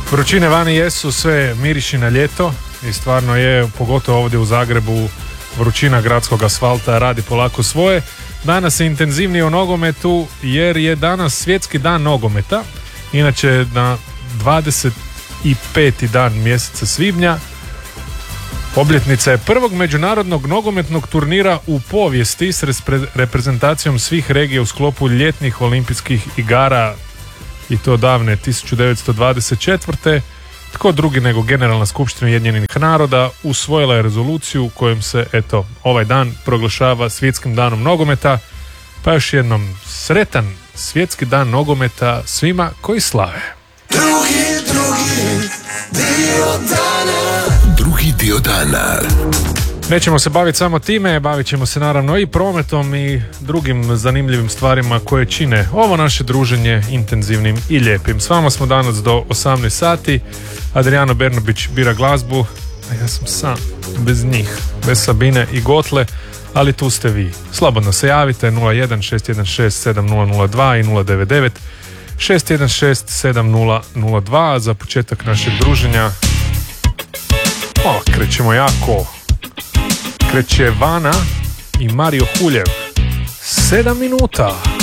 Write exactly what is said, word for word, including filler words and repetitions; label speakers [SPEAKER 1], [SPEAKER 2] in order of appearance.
[SPEAKER 1] Vrućine vani jesu, sve miriši na ljeto i stvarno je, pogotovo ovdje u Zagrebu, vrućina gradskog asfalta radi polako svoje. Danas je intenzivnije u nogometu jer je danas svjetski dan nogometa. Inače na dvadeset peti dan mjeseca svibnja obljetnica je prvog međunarodnog nogometnog turnira u povijesti s reprezentacijom svih regija u sklopu ljetnih olimpijskih igara, i to davne tisuću devetsto dvadeset četvrte. Tko drugi nego Generalna skupština Ujedinjenih naroda usvojila je rezoluciju kojom se, eto, ovaj dan proglašava svjetskim danom nogometa. Pa još jednom sretan svjetski dan nogometa svima koji slave.
[SPEAKER 2] Drugi, drugi dio dana. Drugi dio dana.
[SPEAKER 1] Nećemo se baviti samo time, bavit ćemo se naravno i prometom i drugim zanimljivim stvarima koje čine ovo naše druženje intenzivnim i lijepim. S vama smo danas do osamnaest sati. Adriano Bernobić bira glazbu, a ja sam sam, bez njih, bez Sabine i Gotle, ali tu ste vi. Slobodno se javite, nula jedan šest jedan šest sedam nula nula dva i nula devet devet šest jedan šest sedam nula nula dva. Za početak našeg druženja o, krećemo jako. Kreće Vana i Mario Huljev. Sedam minuta.